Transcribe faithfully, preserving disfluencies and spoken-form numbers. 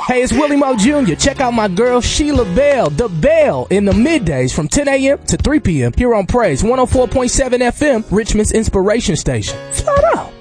Hey, it's Willie Mo Junior Check out my girl Sheila Bell, The Bell, in the middays from ten a.m. to three p.m. here on Praise one oh four point seven F M, Richmond's inspiration station. Flat out.